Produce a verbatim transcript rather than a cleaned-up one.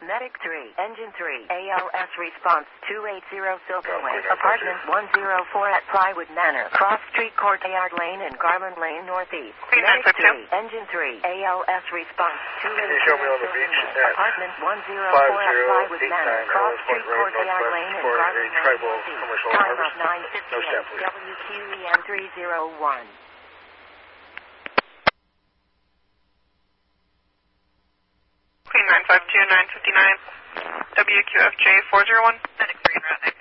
Medic three, Engine three, A L S response two eighty Silverway, Apartment one oh four at Plywood Manor, Cross Street Courtyard Lane and Garland Lane Northeast. Medic three, Engine three, A L S response two eighty Silverway, Apartment one oh four at Plywood Manor, Cross Street Courtyard Lane and Garland Lane Northeast. Time of nine fifty-eight, W Q E N three oh one. Queen nine five two nine fifty-nine, W Q F J four oh one. Medic three, traffic.